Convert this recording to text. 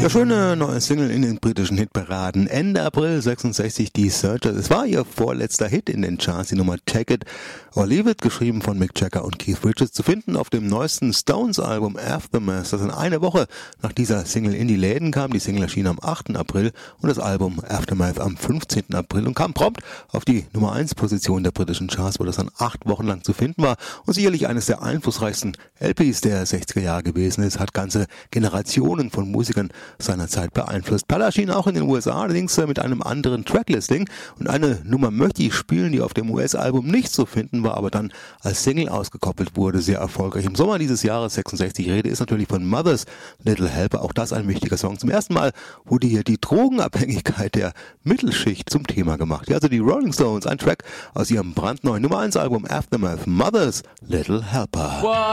Der schöne neue Single in den britischen Hitparaden. Ende April 66 die Searchers. Es war ihr vorletzter Hit in den Charts, die Nummer Take It or Leave It, geschrieben von Mick Jagger und Keith Richards, zu finden auf dem neuesten Stones-Album Aftermath, das in einer Woche nach dieser Single in die Läden kam. Die Single erschien am 8. April und das Album Aftermath am 15. April und kam prompt auf die Nummer 1 Position der britischen Charts, wo das dann 8 Wochen lang zu finden war und sicherlich eines der einflussreichsten LPs der 60er Jahre gewesen ist, hat ganze Generationen von Musikern seiner Zeit beeinflusst. Palla erschien auch in den USA, allerdings mit einem anderen Tracklisting, und eine Nummer möchte ich spielen, die auf dem US-Album nicht zu finden war, aber dann als Single ausgekoppelt wurde, sehr erfolgreich. Im Sommer dieses Jahres 66, Rede ist natürlich von Mothers Little Helper, auch das ein wichtiger Song. Zum ersten Mal wurde hier die Drogenabhängigkeit der Mittelschicht zum Thema gemacht. Ja, also die Rolling Stones, ein Track aus ihrem brandneuen Nummer 1 Album Aftermath, Mothers Little Helper.